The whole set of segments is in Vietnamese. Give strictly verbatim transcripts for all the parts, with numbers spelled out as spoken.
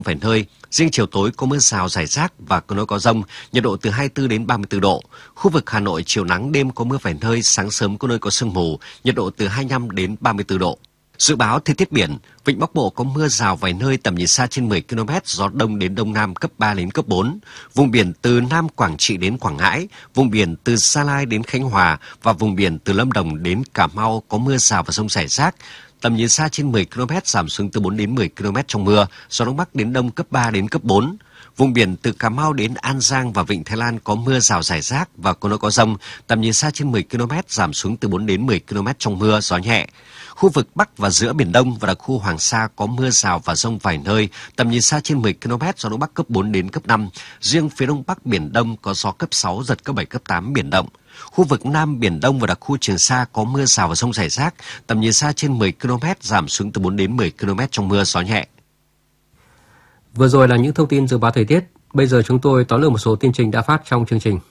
vài nơi. Riêng chiều tối có mưa rào rải rác và có nơi có dông, nhiệt độ từ hai mươi tư đến ba mươi tư độ. Khu vực Hà Nội chiều nắng, đêm có mưa vài nơi, sáng sớm có nơi có sương mù, nhiệt độ từ hai mươi lăm đến ba mươi tư độ. Dự báo thời tiết biển, vịnh Bắc Bộ có mưa rào vài nơi, tầm nhìn xa trên mười ki lô mét, gió đông đến đông nam cấp ba đến cấp bốn. Vùng biển từ Nam Quảng Trị đến Quảng Ngãi, vùng biển từ Sa Lai đến Khánh Hòa và vùng biển từ Lâm Đồng đến Cà Mau có mưa rào và dông rải rác. Tầm nhìn xa trên mười ki lô mét, giảm xuống từ bốn đến mười ki lô mét trong mưa, gió đông bắc đến đông cấp ba đến cấp bốn. Vùng biển từ Cà Mau đến An Giang và Vịnh Thái Lan có mưa rào rải rác và có nơi có dông, tầm nhìn xa trên mười ki lô mét, giảm xuống từ bốn đến mười ki lô mét trong mưa, gió nhẹ. Khu vực Bắc và giữa Biển Đông và đặc khu Hoàng Sa có mưa rào và dông vài nơi, tầm nhìn xa trên mười ki lô mét, gió đông bắc cấp bốn đến cấp năm. Riêng phía Đông Bắc Biển Đông có gió cấp sáu, giật cấp bảy, cấp tám, biển động. Khu vực Nam Biển Đông và đặc khu Trường Sa có mưa rào và dông rải rác, tầm nhìn xa trên mười ki lô mét, giảm xuống từ bốn đến mười ki lô mét trong mưa, gió nhẹ. Vừa rồi là những thông tin dự báo thời tiết. Bây giờ chúng tôi tóm lược một số tin trình đã phát trong chương trình.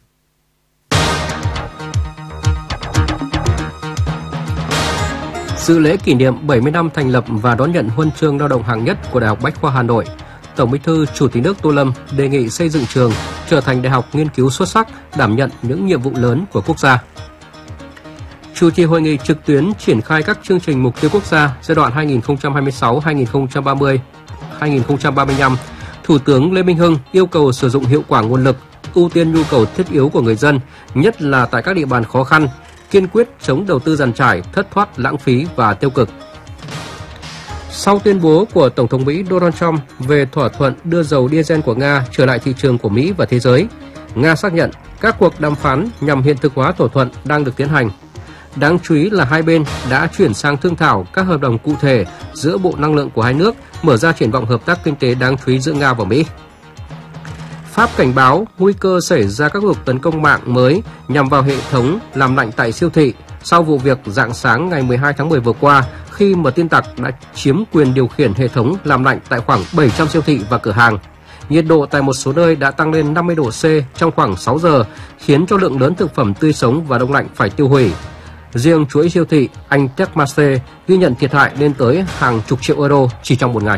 Dự lễ kỷ niệm bảy mươi năm thành lập và đón nhận huân chương lao động hạng nhất của Đại học Bách khoa Hà Nội, Tổng Bí thư Chủ tịch nước Tô Lâm đề nghị xây dựng trường trở thành đại học nghiên cứu xuất sắc, đảm nhận những nhiệm vụ lớn của quốc gia. Chủ trì hội nghị trực tuyến triển khai các chương trình mục tiêu quốc gia giai đoạn hai nghìn không trăm hai mươi sáu đến hai nghìn không trăm ba mươi, hai nghìn không trăm ba mươi lăm, Thủ tướng Lê Minh Hưng yêu cầu sử dụng hiệu quả nguồn lực, ưu tiên nhu cầu thiết yếu của người dân, nhất là tại các địa bàn khó khăn, kiên quyết chống đầu tư giàn trải, thất thoát, lãng phí và tiêu cực. Sau tuyên bố của Tổng thống Mỹ Donald Trump về thỏa thuận đưa dầu diesel của Nga trở lại thị trường của Mỹ và thế giới, Nga xác nhận các cuộc đàm phán nhằm hiện thực hóa thỏa thuận đang được tiến hành. Đáng chú ý là hai bên đã chuyển sang thương thảo các hợp đồng cụ thể giữa Bộ Năng lượng của hai nước, mở ra triển vọng hợp tác kinh tế đáng chú ý giữa Nga và Mỹ. Pháp cảnh báo nguy cơ xảy ra các cuộc tấn công mạng mới nhằm vào hệ thống làm lạnh tại siêu thị sau vụ việc rạng sáng ngày mười hai tháng mười vừa qua, khi mà tin tặc đã chiếm quyền điều khiển hệ thống làm lạnh tại khoảng bảy trăm siêu thị và cửa hàng. Nhiệt độ tại một số nơi đã tăng lên năm mươi độ C trong khoảng sáu giờ, khiến cho lượng lớn thực phẩm tươi sống và đông lạnh phải tiêu hủy. Riêng chuỗi siêu thị Anh Techmarché ghi nhận thiệt hại lên tới hàng chục triệu euro chỉ trong một ngày.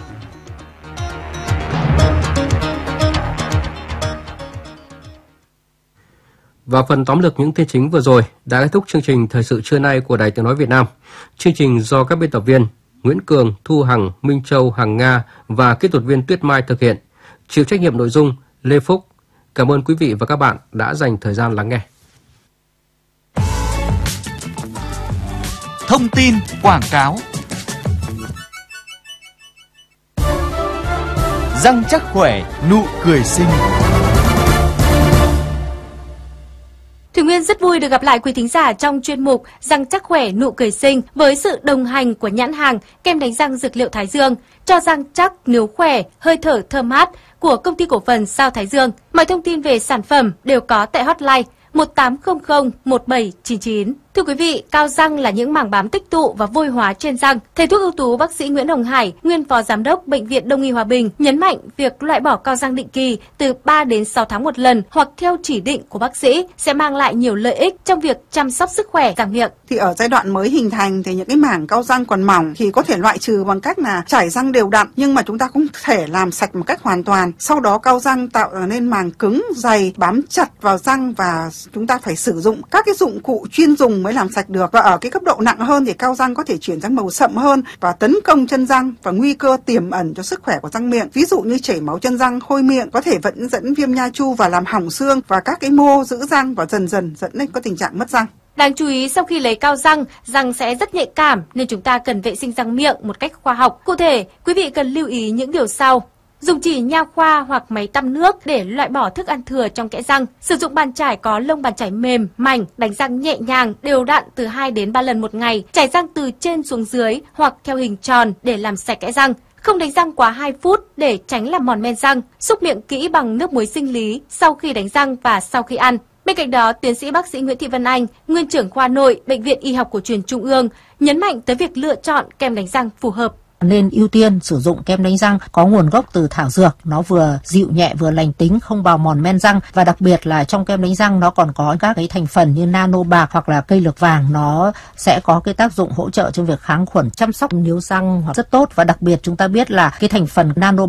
Và phần tóm lược những tin chính vừa rồi đã kết thúc chương trình Thời sự trưa nay của Đài Tiếng nói Việt Nam. Chương trình do các biên tập viên Nguyễn Cường, Thu Hằng, Minh Châu, Hằng Nga và kỹ thuật viên Tuyết Mai thực hiện. Chịu trách nhiệm nội dung Lê Phúc. Cảm ơn quý vị và các bạn đã dành thời gian lắng nghe. Thông tin quảng cáo. Răng chắc khỏe, nụ cười xinh. Thủy Nguyên rất vui được gặp lại quý thính giả trong chuyên mục Răng chắc khỏe, nụ cười xinh với sự đồng hành của nhãn hàng kem đánh răng dược liệu Thái Dương, cho răng chắc nếu khỏe, hơi thở thơm mát của công ty cổ phần Sao Thái Dương. Mọi thông tin về sản phẩm đều có tại hotline một tám không không một bảy chín chín. Thưa quý vị, cao răng là những mảng bám tích tụ và vôi hóa trên răng. Thầy thuốc ưu tú bác sĩ Nguyễn Hồng Hải, nguyên phó giám đốc Bệnh viện Đông y Hòa Bình, nhấn mạnh việc loại bỏ cao răng định kỳ từ ba đến sáu tháng một lần hoặc theo chỉ định của bác sĩ sẽ mang lại nhiều lợi ích trong việc chăm sóc sức khỏe răng miệng. Thì ở giai đoạn mới hình thành thì những cái mảng cao răng còn mỏng thì có thể loại trừ bằng cách là chải răng đều đặn, nhưng mà chúng ta không thể làm sạch một cách hoàn toàn. Sau đó cao răng tạo nên màng cứng, dày, bám chặt vào răng và chúng ta phải sử dụng các cái dụng cụ chuyên dùng mới làm sạch được. Và ở cái cấp độ nặng hơn thì cao răng có thể chuyển sang màu sậm hơn và tấn công chân răng và nguy cơ tiềm ẩn cho sức khỏe của răng miệng. Ví dụ như chảy máu chân răng, hôi miệng, có thể vẫn dẫn viêm nha chu và làm hỏng xương và các cái mô giữ răng và dần dần dẫn đến có tình trạng mất răng. Đáng chú ý, sau khi lấy cao răng, răng sẽ rất nhạy cảm nên chúng ta cần vệ sinh răng miệng một cách khoa học. Cụ thể, quý vị cần lưu ý những điều sau. Dùng chỉ nha khoa hoặc máy tăm nước để loại bỏ thức ăn thừa trong kẽ răng. Sử dụng bàn chải có lông bàn chải mềm, mảnh, đánh răng nhẹ nhàng, đều đặn từ hai đến ba lần một ngày. Chải răng từ trên xuống dưới hoặc theo hình tròn để làm sạch kẽ răng. Không đánh răng quá hai phút để tránh làm mòn men răng. Xúc miệng kỹ bằng nước muối sinh lý sau khi đánh răng và sau khi ăn. Bên cạnh đó, tiến sĩ bác sĩ Nguyễn Thị Vân Anh, nguyên trưởng khoa nội Bệnh viện Y học cổ truyền Trung ương, nhấn mạnh tới việc lựa chọn kem đánh răng phù hợp. nên ưu tiên sử dụng kem đánh răng có nguồn gốc từ thảo dược. Nó vừa dịu nhẹ vừa lành tính, không bào mòn men răng, và đặc biệt là trong kem đánh răng nó còn có các cái thành phần như nano bạc hoặc là cây lược vàng. Nó sẽ có cái tác dụng hỗ trợ trong việc kháng khuẩn, chăm sóc níu răng rất tốt, và đặc biệt chúng ta biết là cái thành phần nano